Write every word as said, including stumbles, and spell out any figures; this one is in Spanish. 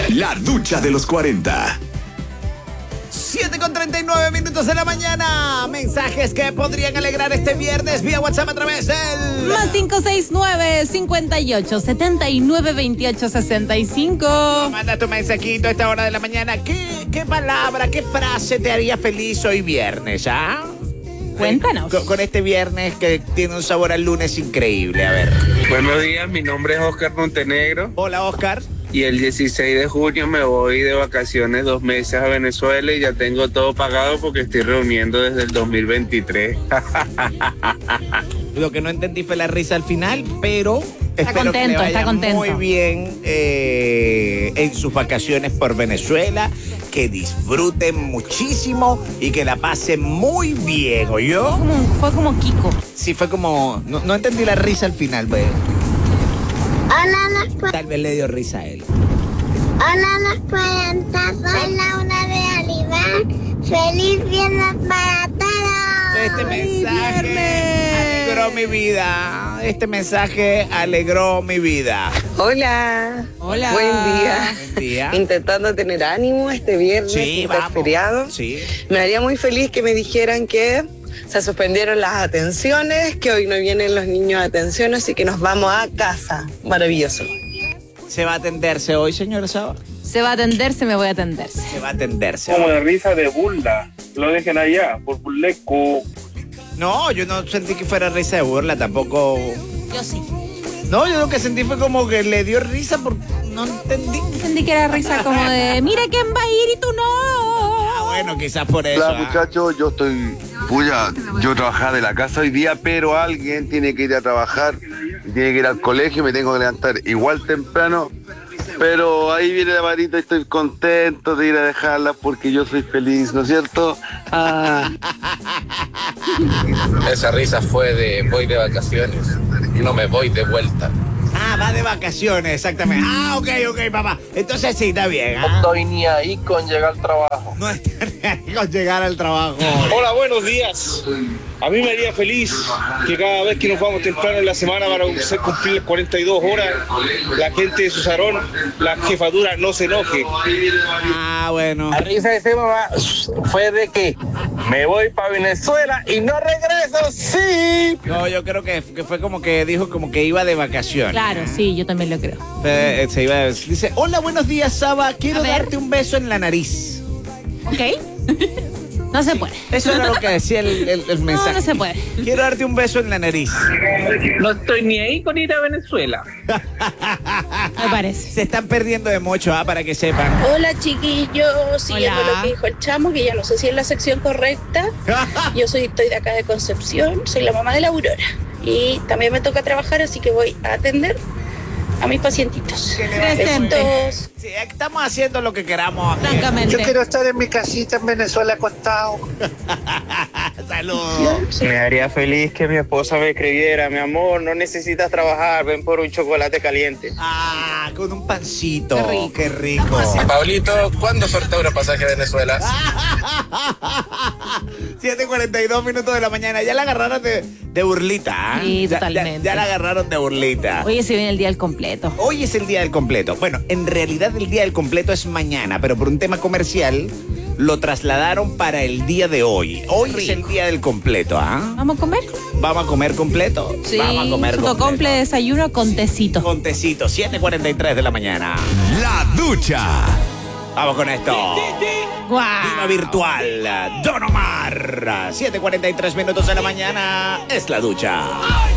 La ducha de los cuarenta. siete con treinta y nueve minutos de la mañana. Mensajes que podrían alegrar este viernes vía WhatsApp a través del... Más cinco seis nueve, cincuenta y ocho, setenta y nueve, veintiocho, sesenta y cinco. Manda tu mensajito a esta hora de la mañana. ¿Qué, qué palabra, qué frase te haría feliz hoy viernes, ah? Cuéntanos. Con, con este viernes que tiene un sabor al lunes increíble, a ver. Buenos días, mi nombre es Oscar Montenegro. Hola, Oscar. Y el dieciséis de junio me voy de vacaciones dos meses a Venezuela y ya tengo todo pagado porque estoy reuniendo desde el dos mil veintitrés. Lo que no entendí fue la risa al final, pero está espero contento, que le vaya está contento. muy bien eh, en sus vacaciones por Venezuela, que disfruten muchísimo y que la pasen muy bien, ¿oyó? Fue como, fue como Kiko. Sí, fue como... No, no entendí la risa al final, güey. Hola, los cu- Tal vez le dio risa a él. Hola, los cuarenta, soy Laura de Olivar. Feliz viernes para todos. Este mensaje alegró mi vida. Este mensaje alegró mi vida. Hola. Hola. Buen día. Buen día. Intentando tener ánimo este viernes, Sí, que está vamos. feriado. Sí. Me haría muy feliz que me dijeran que se suspendieron las atenciones, que hoy no vienen los niños a atención, así que nos vamos a casa. Maravilloso. ¿Se va a atenderse hoy, señora Saba? Se va a atenderse, me voy a atenderse. Se va a atenderse. Como de risa de burla. Lo dejen allá, por burleco. No, yo no sentí que fuera risa de burla, tampoco. Yo sí. No, yo lo que sentí fue como que le dio risa porque no entendí. Entendí que era risa como de, mira quién va a ir y tú no. Ah, bueno, quizás por eso. Hola ah. muchachos, yo estoy, puya, yo trabajaba de la casa hoy día, pero alguien tiene que ir a trabajar, tiene que ir al colegio, me tengo que levantar igual temprano, pero ahí viene la varita y estoy contento de ir a dejarla porque yo soy feliz, ¿no es cierto? Ah. Esa risa fue de voy de vacaciones, no me voy de vuelta. Ah, va de vacaciones, exactamente. Ah, ok, ok, papá. Entonces sí, está bien. No ¿ah? estoy ni ahí con llegar al trabajo. No está ni con llegar al trabajo. Hola, buenos días. A mí me haría feliz que cada vez que nos vamos temprano en la semana para hacer cumplir las cuarenta y dos horas, la gente de su salón, la jefatura no se enoje. Ah, bueno. La risa de ese mamá fue de que me voy para Venezuela y no regreso, sí. No, yo creo que, que fue como que dijo como que iba de vacaciones. Claro, sí, yo también lo creo. Eh, se iba a- dice, hola, buenos días, Saba. Quiero A ver. darte un beso en la nariz. ¿Ok? No se puede. Eso era lo que decía el, el- el mensaje. No, no se puede. Quiero darte un beso en la nariz. No estoy ni ahí con ir a Venezuela. Me parece. Se están perdiendo de mucho, ah, para que sepan. Hola, chiquillos. Siguiendo Hola. lo que dijo el chamo, que ya no sé si es la sección correcta. Yo soy, estoy de acá de Concepción, soy la mamá de la Aurora. Y también me toca trabajar, así que voy a atender a mis pacientitos. Presente. Besitos. Sí, estamos haciendo lo que queramos aquí. Francamente. estar en mi casita en Venezuela acostado. Saludos. Me haría feliz que mi esposa me escribiera, mi amor, no necesitas trabajar, ven por un chocolate caliente. Ah, con un pancito. Qué rico. Qué rico. Pablito, ¿cuándo sortea un pasaje a Venezuela? siete cuarenta y dos minutos de la mañana. Ya la agarraron de, de burlita. ¿ah? Sí, Ya- ya- totalmente. Ya, la agarraron de burlita. Oye, se viene el día del completo. Hoy es el día del completo. Bueno, en realidad el día del completo es mañana, pero por un tema comercial lo trasladaron para el día de hoy. Hoy es el día del completo, ¿ah? ¿Vamos a comer? ¿Vamos a comer completo? Sí. Vamos a comer Soto completo. comple, desayuno con tecito. Con tecito, siete cuarenta y tres de la mañana. La ducha. Vamos con esto. ¡Guau! Diva virtual, Don Omar. siete cuarenta y tres minutos de la mañana. Es la ducha.